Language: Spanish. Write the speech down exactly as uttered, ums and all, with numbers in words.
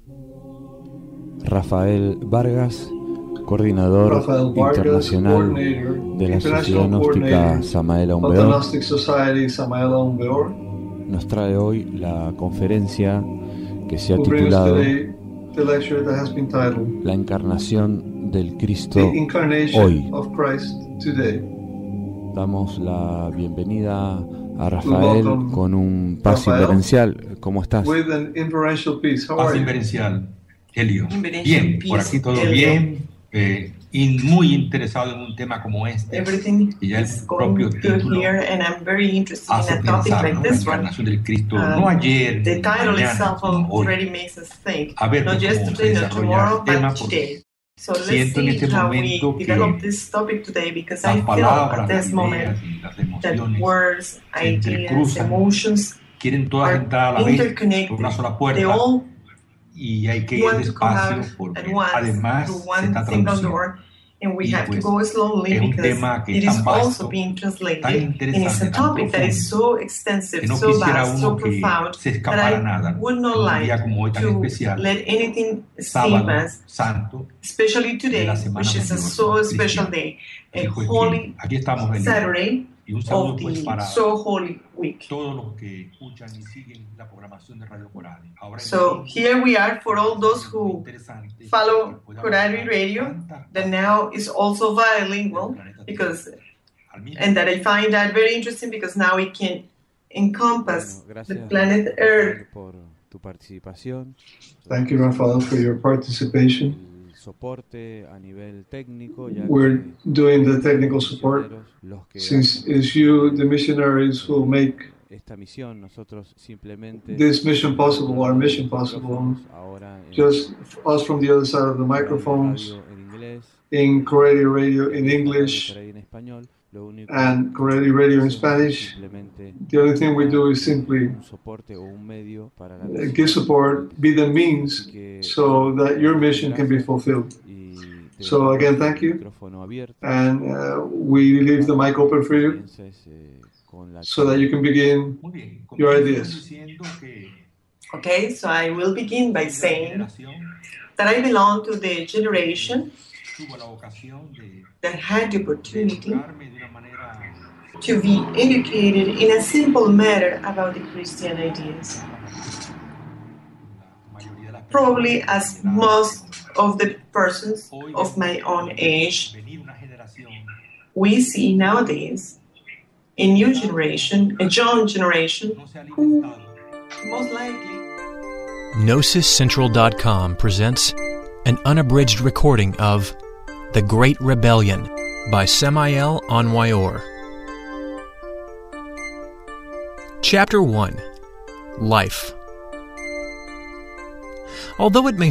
Rafael Vargas, coordinador Rafael Vargas, internacional de la Sociedad Gnóstica Samael Aun Weor, nos trae hoy la conferencia que se ha titulado La encarnación del Cristo hoy. Damos la bienvenida a Rafael con un paz inverencial. ¿Cómo estás? Paz inverencial, Helio. Bien, por aquí todo bien. Eh, y muy interesado en un tema como este, y ya el propio título hace pensar, ¿no? La encarnación del Cristo, um, no ayer, the title mañana, itself sino hoy. already makes us think, A ver not cómo se yesterday, not desarrolla tomorrow, el tema, but porque today. So let's siento en see este how we momento develop que this topic today, because las I feel palabras, at las this moment ideas y las that emociones words, se ideas, entrecruzan, emotions quieren todas are entrar a la vez por interconnected. una sola They puerta, all y hay que ir want to come despacio out porque at once además through se one está single traduciendo. door, and we Y have pues to go slowly es un because tema que it es is tan also vasto, being tan translated, and it's a interesante, tan topic that is profundo, so extensive, que no so quisiera vast, so uno que profound, se that escapara I nada would not en un like día como hoy tan to especial, let anything escape sábado us, santo especially de la today, Semana which is a Mayor so special cristiana. day, a Así pues que holy aquí estamos, Belén. Saturday Y un saludo of pues the para so holy week. todos los que escuchan y siguen la programación de Radio Corali. Ahora en So domingo, here we are for all those muy who interesante follow que pueda Corari abarcar Radio, tantas that partes now is also bilingual, del planeta because Tierra. Al mismo and that I tiempo, find that very interesting because now it can encompass Bueno, gracias, the planet Earth. por tu participación. Thank you, Rafael, for your participation. El soporte a nivel técnico, ya We're que doing the technical support los que since it's you, the missionaries, who make esta misión, nosotros simplemente this mission possible, our mission possible. ahora en Just us from the other side of the microphones, radio en inglés, in Corelli Radio in English, por ahí en español, lo único and Corelli Radio in Spanish. simplemente The only thing we do is simply un soporte o un medio para la uh, give support, be the means so that your mission can be fulfilled. So again, thank you, and uh, we leave the mic open for you so that you can begin muy bien, your comienzo ideas. diciendo que Okay, so I will begin by la saying generación that I belong to the generation tuvo la ocasión de that had the opportunity educarme de una manera to be educated in a simple matter about the Christian ideas. la mayoría de las Probably personas as que most of the persons hoy of my own age, venir una generación we see nowadays a new generation, a young generation, no se ha who alimentado most likely Gnosis Central dot com presents an unabridged recording of The Great Rebellion by Samael Aun Weor. Chapter one. Life. Although it may